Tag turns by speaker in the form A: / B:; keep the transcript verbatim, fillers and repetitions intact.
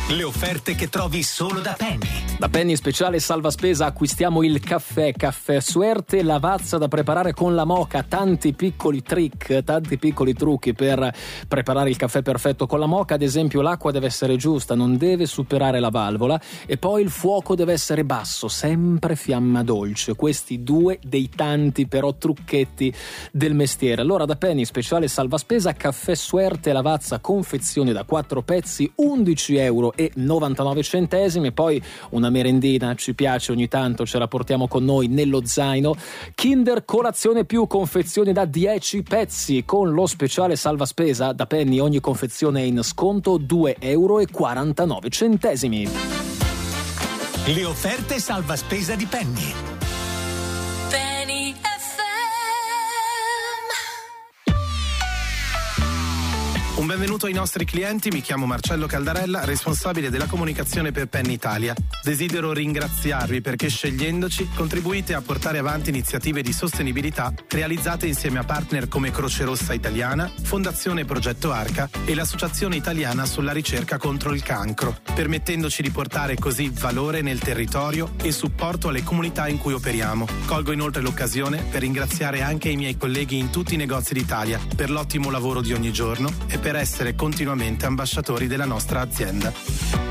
A: Le offerte che trovi solo da Penny.
B: Da Penny speciale salva spesa acquistiamo il caffè, caffè Suerte, lavazza da preparare con la moka, tanti piccoli trick, tanti piccoli trucchi per preparare il caffè perfetto con la moka. Ad esempio, l'acqua deve essere giusta, non deve superare la valvola, e poi il fuoco deve essere basso, sempre fiamma dolce. Questi due dei tanti però trucchetti del mestiere. Allora, da Penny speciale salva spesa, caffè Suerte, lavazza confezione da quattro pezzi, undici euro e novantanove centesimi. Poi una merendina, ci piace ogni tanto, ce la portiamo con noi nello zaino. Kinder Colazione Più, confezioni da dieci pezzi con lo speciale salva spesa. Da Penny ogni confezione è in sconto, due euro e quarantanove centesimi.
A: Le offerte salva spesa di Penny.
C: Penny F M.
D: Un benvenuto ai nostri clienti, mi chiamo Marcello Caldarella, responsabile della comunicazione per Penny Italia. Desidero ringraziarvi perché scegliendoci contribuite a portare avanti iniziative di sostenibilità realizzate insieme a partner come Croce Rossa Italiana, Fondazione Progetto Arca e l'Associazione Italiana sulla ricerca contro il cancro, permettendoci di portare così valore nel territorio e supporto alle comunità in cui operiamo. Colgo inoltre l'occasione per ringraziare anche i miei colleghi in tutti i negozi d'Italia per l'ottimo lavoro di ogni giorno e per essere continuamente ambasciatori della nostra azienda.